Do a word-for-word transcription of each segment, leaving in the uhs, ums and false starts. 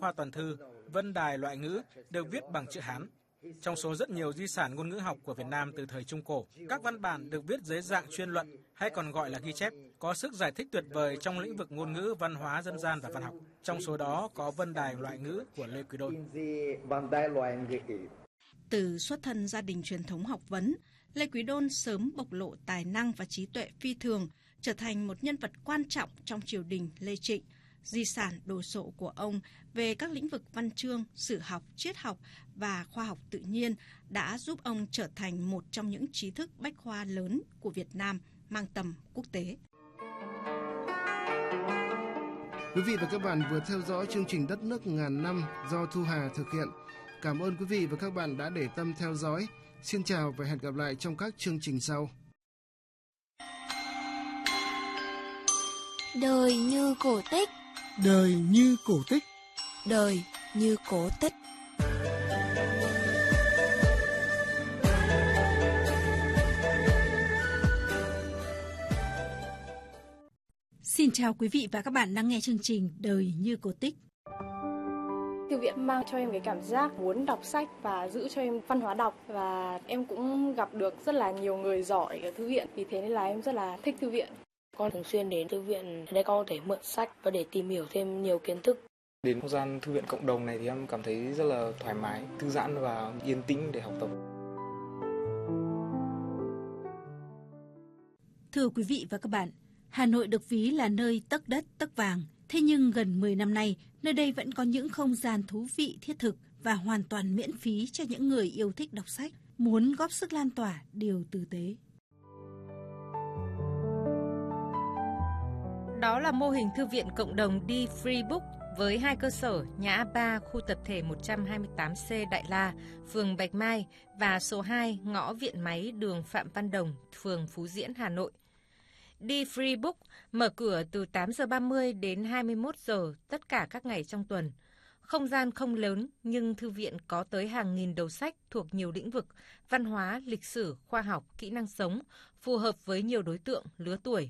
khoa toàn thư, Vân Đài Loại ngữ được viết bằng chữ Hán. Trong số rất nhiều di sản ngôn ngữ học của Việt Nam từ thời Trung Cổ, các văn bản được viết dưới dạng chuyên luận hay còn gọi là ghi chép, có sức giải thích tuyệt vời trong lĩnh vực ngôn ngữ, văn hóa, dân gian và văn học. Trong số đó có Vân Đài Loại ngữ của Lê Quý Đôn. Từ xuất thân gia đình truyền thống học vấn, Lê Quý Đôn sớm bộc lộ tài năng và trí tuệ phi thường, trở thành một nhân vật quan trọng trong triều đình Lê Trịnh. Di sản đồ sộ của ông về các lĩnh vực văn chương, sử học, triết học và khoa học tự nhiên đã giúp ông trở thành một trong những trí thức bách khoa lớn của Việt Nam mang tầm quốc tế. Quý vị và các bạn vừa theo dõi chương trình Đất nước ngàn năm do Thu Hà thực hiện. Cảm ơn quý vị và các bạn đã để tâm theo dõi. Xin chào và hẹn gặp lại trong các chương trình sau. Đời như cổ tích. Đời như cổ tích. Đời như cổ tích. Xin chào quý vị và các bạn đang nghe chương trình Đời như cổ tích. Thư viện mang cho em cái cảm giác muốn đọc sách và giữ cho em văn hóa đọc, và em cũng gặp được rất là nhiều người giỏi ở thư viện, vì thế nên là em rất là thích thư viện. Con thường xuyên đến thư viện để con có thể mượn sách và để tìm hiểu thêm nhiều kiến thức. Đến không gian thư viện cộng đồng này thì em cảm thấy rất là thoải mái, thư giãn và yên tĩnh để học tập. Thưa quý vị và các bạn, Hà Nội được ví là nơi tấc đất tấc vàng. Thế nhưng gần mười năm nay, nơi đây vẫn có những không gian thú vị thiết thực và hoàn toàn miễn phí cho những người yêu thích đọc sách, muốn góp sức lan tỏa điều tử tế. Đó là mô hình thư viện cộng đồng Đi Free Book với hai cơ sở nhà A ba, khu tập thể một trăm hai mươi tám C Đại La, phường Bạch Mai và số hai, ngõ Viện Máy, đường Phạm Văn Đồng, phường Phú Diễn, Hà Nội. Đi Free Book mở cửa từ tám giờ ba mươi đến hai mươi mốt giờ tất cả các ngày trong tuần. Không gian không lớn nhưng thư viện có tới hàng nghìn đầu sách thuộc nhiều lĩnh vực văn hóa, lịch sử, khoa học, kỹ năng sống, phù hợp với nhiều đối tượng, lứa tuổi.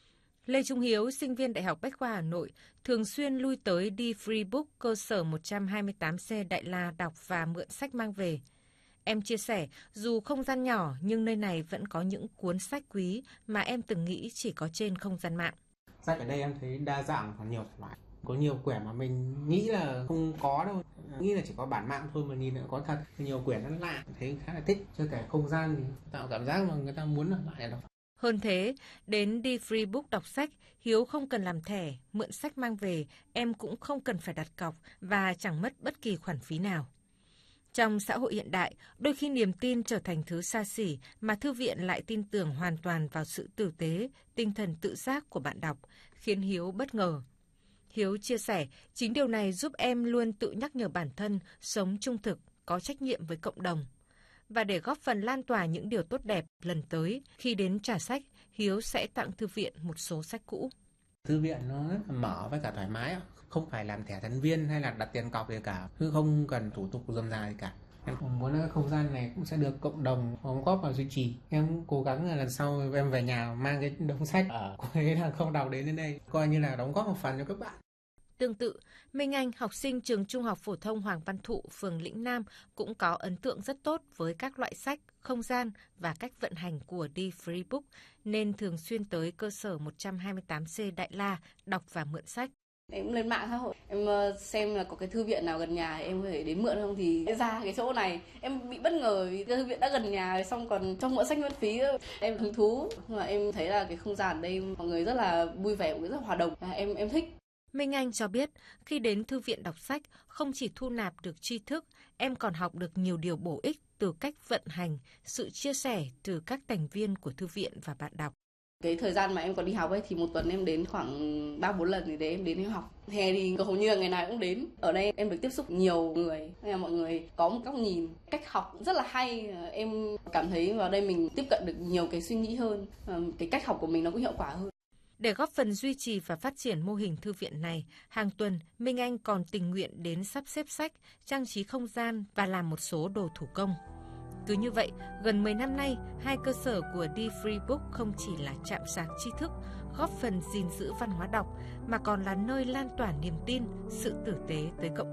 Lê Trung Hiếu, sinh viên Đại học Bách khoa Hà Nội, thường xuyên lui tới Đi Free Book cơ sở một trăm hai mươi tám C Đại La đọc và mượn sách mang về. Em chia sẻ, dù không gian nhỏ nhưng nơi này vẫn có những cuốn sách quý mà em từng nghĩ chỉ có trên không gian mạng. Sách ở đây em thấy đa dạng và nhiều thể loại. Có nhiều quyển mà mình nghĩ là không có đâu, nghĩ là chỉ có bản mạng thôi mà nhìn lại có thật. Nhiều quyển nó lạ, thấy khá là thích. Chưa kể không gian thì tạo cảm giác mà người ta muốn ở lại đọc. Hơn thế, đến Đi Free Book đọc sách, Hiếu không cần làm thẻ, mượn sách mang về, em cũng không cần phải đặt cọc và chẳng mất bất kỳ khoản phí nào. Trong xã hội hiện đại, đôi khi niềm tin trở thành thứ xa xỉ mà thư viện lại tin tưởng hoàn toàn vào sự tử tế, tinh thần tự giác của bạn đọc, khiến Hiếu bất ngờ. Hiếu chia sẻ, chính điều này giúp em luôn tự nhắc nhở bản thân sống trung thực, có trách nhiệm với cộng đồng. Và để góp phần lan tỏa những điều tốt đẹp, lần tới, khi đến trả sách, Hiếu sẽ tặng thư viện một số sách cũ. Thư viện nó rất là mở với cả thoải mái, không phải làm thẻ thành viên hay là đặt tiền cọc gì cả, không cần thủ tục rườm rà gì cả. Em cũng muốn cái không gian này cũng sẽ được cộng đồng đóng góp vào duy trì. Em cố gắng là lần sau em về nhà mang cái đống sách ở cô ấy là không đọc đến đây, coi như là đóng góp một phần cho các bạn. Tương tự, Minh Anh, học sinh trường Trung học phổ thông Hoàng Văn Thụ, phường Lĩnh Nam cũng có ấn tượng rất tốt với các loại sách, không gian và cách vận hành của Đi Free Book, nên thường xuyên tới cơ sở một trăm hai mươi tám C Đại La đọc và mượn sách. Em lên mạng xã hội, em xem là có cái thư viện nào gần nhà em có thể đến mượn không, thì ra cái chỗ này em bị bất ngờ vì cái thư viện đã gần nhà, xong còn cho mượn sách miễn phí. Em hứng thú, mà em thấy là cái không gian ở đây mọi người rất là vui vẻ, rất là hòa đồng, em em thích. Minh Anh cho biết, khi đến thư viện đọc sách, không chỉ thu nạp được tri thức, em còn học được nhiều điều bổ ích từ cách vận hành, sự chia sẻ từ các thành viên của thư viện và bạn đọc. Cái thời gian mà em còn đi học ấy thì một tuần em đến khoảng ba bốn lần thì để em đến em học. Hè thì hầu như là ngày nào cũng đến. Ở đây em được tiếp xúc nhiều người, nên là mọi người có một góc nhìn, cách học rất là hay. Em cảm thấy vào đây mình tiếp cận được nhiều cái suy nghĩ hơn, cái cách học của mình nó cũng hiệu quả hơn. Để góp phần duy trì và phát triển mô hình thư viện này, hàng tuần Minh Anh còn tình nguyện đến sắp xếp sách, trang trí không gian và làm một số đồ thủ công. Cứ như vậy, gần mười năm nay, hai cơ sở của Đi Free Book không chỉ là chạm sạc tri thức, góp phần gìn giữ văn hóa đọc, mà còn là nơi lan tỏa niềm tin, sự tử tế tới cộng đồng.